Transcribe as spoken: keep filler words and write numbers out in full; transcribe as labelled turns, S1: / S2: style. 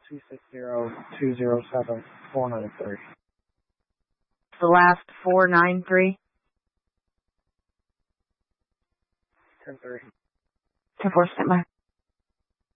S1: two six zero, two zero seven, four nine three.
S2: The last four nine three.
S1: ten three.
S2: ten four, stand by.